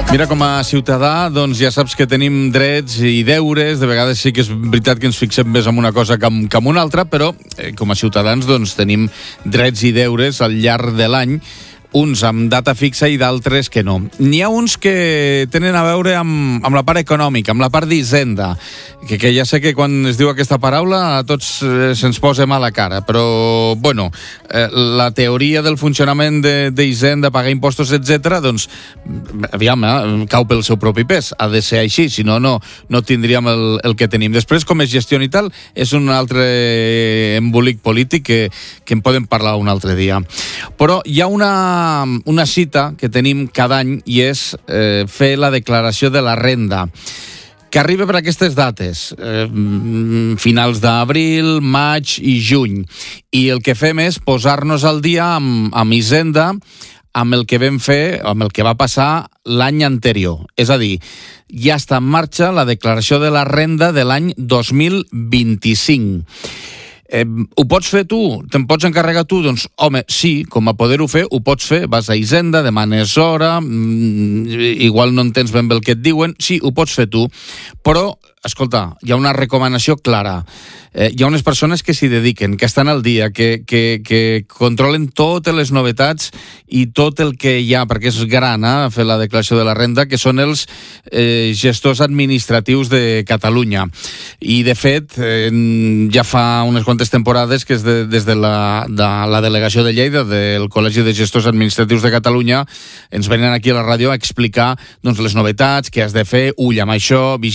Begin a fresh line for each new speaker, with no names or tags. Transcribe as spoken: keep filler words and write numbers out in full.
Mira, com a ciutadà, doncs ja saps que tenim drets i deures. De vegades sí que és veritat que ens fixem més en una cosa que en, que en una altra, però eh, com a ciutadans doncs tenim drets i deures al llarg de l'any, uns amb data fixa i d'altres que no. N'hi ha uns que tenen a veure amb, amb la part econòmica, amb la part d'Hisenda, que, que ja sé que quan es diu aquesta paraula a tots eh, se'ns posa mala cara, però, bueno, eh, la teoria del funcionament d'Hisenda, de, pagar impostos, etcètera, doncs, aviam, eh, cau pel seu propi pes. Ha de ser així, si no, no, no tindríem el, el que tenim. Després, com es gestiona i tal, és un altre embolic polític que, que en podem parlar un altre dia. Però hi ha una una cita que tenim cada any i és eh, fer la declaració de la renda, que arriba per aquestes dates, eh, finals d'abril, maig i juny. I el que fem és posar-nos al dia amb, amb Hisenda, amb el que vam fer, amb el que va passar l'any anterior. És a dir, ja està en marxa la declaració de la renda de l'any dos mil vint-i-cinc. Eh, ho pots fer tu? Te'n pots encarregar tu? Doncs, home, sí, com a poder-ho fer, ho pots fer. Vas a Hisenda, demanes hora, mmm, igual no entens ben bé el que et diuen. Sí, ho pots fer tu. Però, escolta, hi ha una recomanació clara. Eh, hi ha unes persones que s'hi dediquen, que estan al dia, que, que, que controlen totes les novetats i tot el que hi ha, perquè és gran, eh, fer la declaració de la renda, que són els eh, gestors administratius de Catalunya. I, de fet, eh, ja fa unes quantes temporades que és de, des de la, de la delegació de Lleida, del Col·legi de Gestors Administratius de Catalunya, ens venen aquí a la ràdio a explicar doncs, les novetats, què has de fer, ull amb això, vigila